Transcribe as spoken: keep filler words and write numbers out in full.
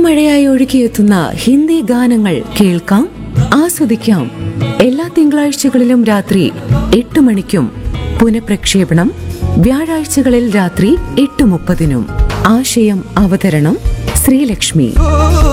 രക്തമഴയായി ഒഴുകിയെത്തുന്ന ഹിന്ദി ഗാനങ്ങൾ കേൾക്കാം, ആസ്വദിക്കാം. എല്ലാ തിങ്കളാഴ്ചകളിലും രാത്രി എട്ട് മണിക്കും പുനഃപ്രക്ഷേപണം വ്യാഴാഴ്ചകളിൽ രാത്രി എട്ട് മുപ്പതിനും. ആശയം അവതരണം ശ്രീലക്ഷ്മി.